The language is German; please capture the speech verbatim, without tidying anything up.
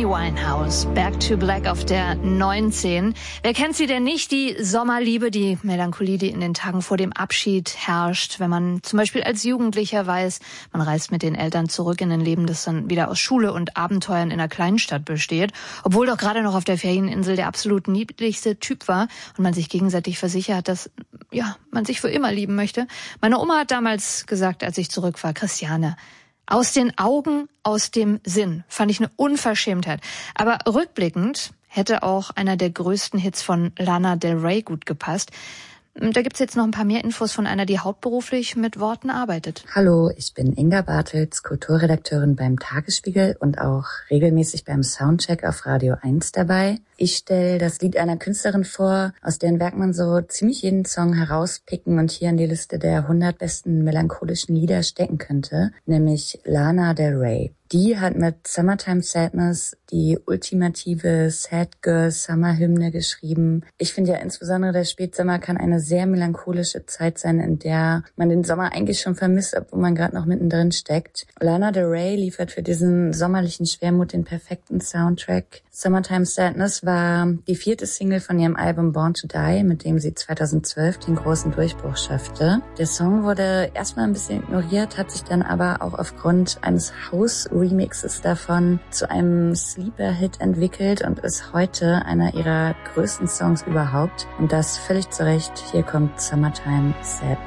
Winehouse, Back to Black auf der neunzehn. Wer kennt sie denn nicht? Die Sommerliebe, die Melancholie, die in den Tagen vor dem Abschied herrscht. Wenn man zum Beispiel als Jugendlicher weiß, man reist mit den Eltern zurück in ein Leben, das dann wieder aus Schule und Abenteuern in einer Kleinstadt besteht. Obwohl doch gerade noch auf der Ferieninsel der absolut niedlichste Typ war und man sich gegenseitig versichert, dass ja man sich für immer lieben möchte. Meine Oma hat damals gesagt, als ich zurück war, Christiane, aus den Augen, aus dem Sinn. Fand ich eine Unverschämtheit. Aber rückblickend hätte auch einer der größten Hits von Lana Del Rey gut gepasst. Da gibt's jetzt noch ein paar mehr Infos von einer, die hauptberuflich mit Worten arbeitet. Hallo, ich bin Inga Bartels, Kulturredakteurin beim Tagesspiegel und auch regelmäßig beim Soundcheck auf Radio eins dabei. Ich stelle das Lied einer Künstlerin vor, aus deren Werk man so ziemlich jeden Song herauspicken und hier in die Liste der hundert besten melancholischen Lieder stecken könnte, nämlich Lana Del Rey. Die hat mit Summertime Sadness die ultimative Sad Girl Summer Hymne geschrieben. Ich finde ja insbesondere der Spätsommer kann eine sehr melancholische Zeit sein, in der man den Sommer eigentlich schon vermisst, obwohl man gerade noch mittendrin steckt. Lana Del Rey liefert für diesen sommerlichen Schwermut den perfekten Soundtrack. Summertime Sadness war die vierte Single von ihrem Album Born to Die, mit dem sie zweitausendzwölf den großen Durchbruch schaffte. Der Song wurde erstmal ein bisschen ignoriert, hat sich dann aber auch aufgrund eines House-Remixes davon zu einem Sleeper-Hit entwickelt und ist heute einer ihrer größten Songs überhaupt. Und das völlig zu Recht. Hier kommt Summertime Sadness.